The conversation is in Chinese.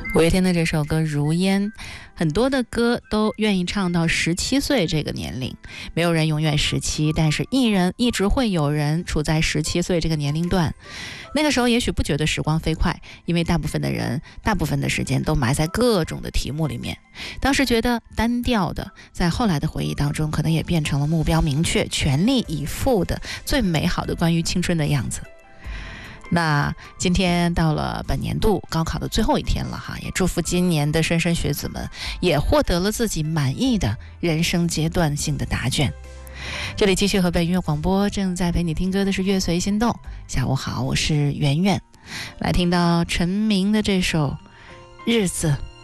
五月天的这首歌《如烟》，很多的歌都愿意唱到17岁这个年龄。没有人永远17，但是一直会有人处在17岁这个年龄段。那个时候也许不觉得时光飞快，因为大部分的人大部分的时间都埋在各种的题目里面。当时觉得单调的，在后来的回忆当中可能也变成了目标明确、全力以赴的最美好的关于青春的样子。那今天到了本年度高考的最后一天了哈，也祝福今年的莘莘学子们也获得了自己满意的人生阶段性的答卷。这里继续河北音乐广播，正在陪你听歌的是乐随心动。下午好，我是圆圆，来听到陈明的这首《日子